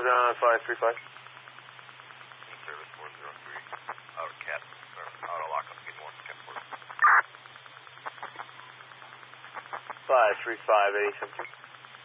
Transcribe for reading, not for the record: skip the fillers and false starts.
on 535. Service 403. Cat, auto lock up, get more, Cat 4. 535, 80 something.